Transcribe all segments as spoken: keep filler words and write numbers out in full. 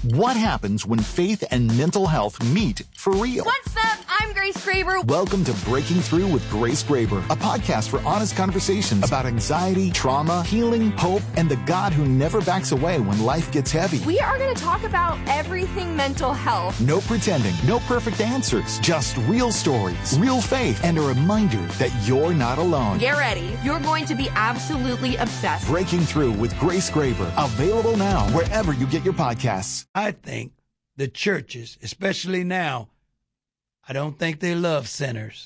What happens when faith and mental health meet for real? What's up? I'm Grace Graber. Welcome to Breaking Through with Grace Graber, a podcast for honest conversations about anxiety, trauma, healing, hope, and the God who never backs away when life gets heavy. We are going to talk about everything mental health. No pretending, no perfect answers, just real stories, real faith, and a reminder that you're not alone. Get ready. You're going to be absolutely obsessed. Breaking Through with Grace Graber, available now wherever you get your podcasts. I think the churches, especially now, I don't think they love sinners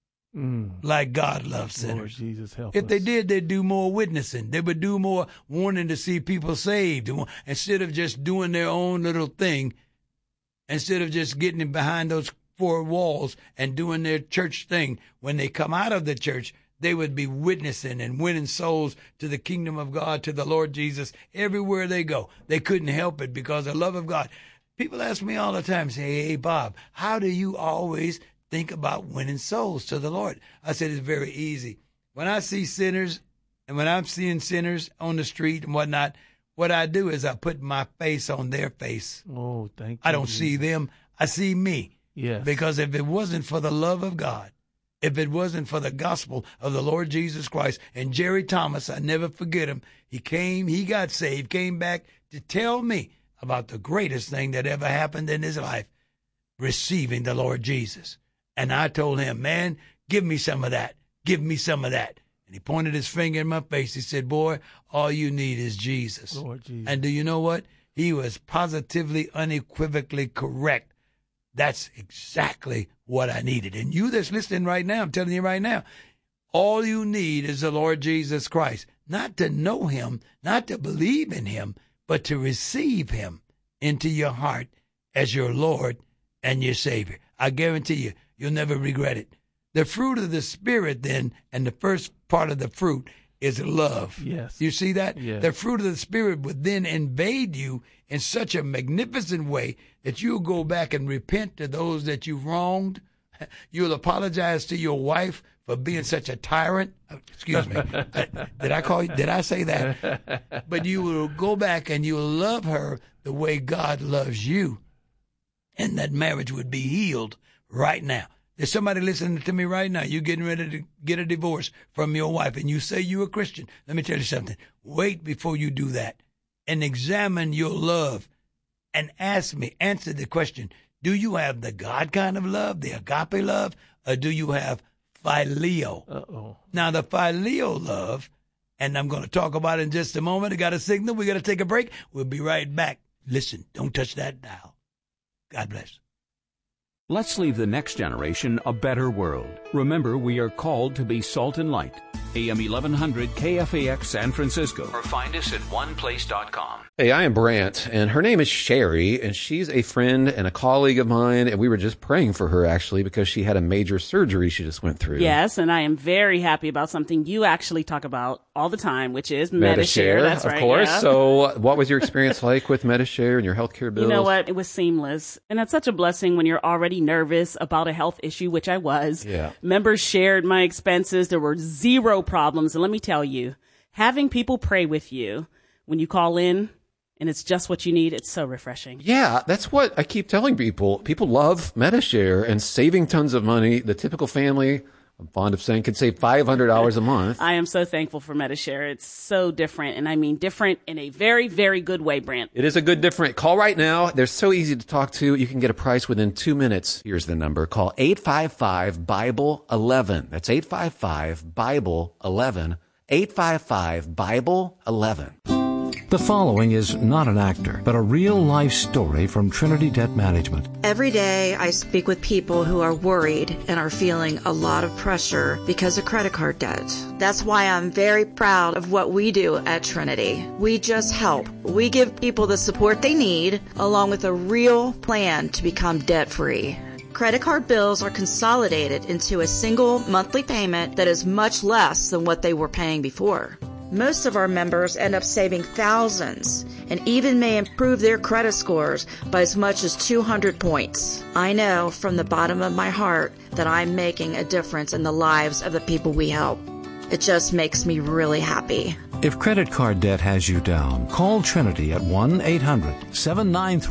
mm. like God loves sinners. Lord Jesus, help if us. they did, they'd do more witnessing. They would do more wanting to see people saved instead of just doing their own little thing, instead of just getting behind those four walls and doing their church thing. When they come out of the church, they would be witnessing and winning souls to the kingdom of God, to the Lord Jesus, everywhere they go. They couldn't help it because of the love of God. People ask me all the time, say, hey, Bob, how do you always think about winning souls to the Lord? I said, it's very easy. When I see sinners and when I'm seeing sinners on the street and whatnot, what I do is I put my face on their face. Oh, thank you. I don't see them. I see me. Yes. Because if it wasn't for the love of God, if it wasn't for the gospel of the Lord Jesus Christ, and Jerry Thomas, I never forget him, he came, he got saved, came back to tell me about the greatest thing that ever happened in his life, receiving the Lord Jesus. And I told him, man, give me some of that. Give me some of that. And he pointed his finger in my face. He said, boy, all you need is Jesus. Lord Jesus. And do you know what? He was positively, unequivocally correct. That's exactly what I needed. And you that's listening right now, I'm telling you right now, all you need is the Lord Jesus Christ. Not to know him, not to believe in him, but to receive him into your heart as your Lord and your Savior. I guarantee you, you'll never regret it. The fruit of the Spirit then, and the first part of the fruit is love. Yes. You see that? Yes. The fruit of the Spirit would then invade you in such a magnificent way that you'll go back and repent to those that you wronged. You'll apologize to your wife for being such a tyrant. Excuse me. Did I call you? Did I say that? But you will go back and you'll love her the way God loves you. And that marriage would be healed right now. There's somebody listening to me right now. You're getting ready to get a divorce from your wife, and you say you're a Christian. Let me tell you something. Wait before you do that, and examine your love, and ask me, answer the question, do you have the God kind of love, the agape love, or do you have phileo? Uh-oh. Now, the phileo love, and I'm going to talk about it in just a moment. I got a signal. We got to take a break. We'll be right back. Listen, don't touch that dial. God bless. Let's leave the next generation a better world. Remember, we are called to be salt and light. A M eleven hundred K F A X San Francisco. Or find us at one place dot com. Hey, I am Brant, and her name is Sherry, and she's a friend and a colleague of mine, and we were just praying for her, actually, because she had a major surgery she just went through. Yes, and I am very happy about something you actually talk about all the time, which is Medi-Share. Medi-Share, That's of right, course. yeah. So what was your experience like with Medi-Share and your healthcare bills? You know what? It was seamless. And that's such a blessing when you're already nervous about a health issue, which I was. Yeah. Members shared my expenses. There were zero problems. And let me tell you, having people pray with you when you call in, and it's just what you need, it's so refreshing. Yeah, that's what I keep telling people. People love Medi-Share and saving tons of money. The typical family, I'm fond of saying, can save five hundred dollars a month. I am so thankful for Medi-Share. It's so different, and I mean different in a very, very good way, Brant. It is a good different. Call right now. They're so easy to talk to. You can get a price within two minutes. Here's the number. Call eight five five, Bible eleven. That's eight five five, Bible eleven. eight five five, Bible eleven. The following is not an actor, but a real-life story from Trinity Debt Management. Every day I speak with people who are worried and are feeling a lot of pressure because of credit card debt. That's why I'm very proud of what we do at Trinity. We just help. We give people the support they need, along with a real plan to become debt-free. Credit card bills are consolidated into a single monthly payment that is much less than what they were paying before. Most of our members end up saving thousands and even may improve their credit scores by as much as two hundred points. I know from the bottom of my heart that I'm making a difference in the lives of the people we help. It just makes me really happy. If credit card debt has you down, call Trinity at one eight hundred, seven nine three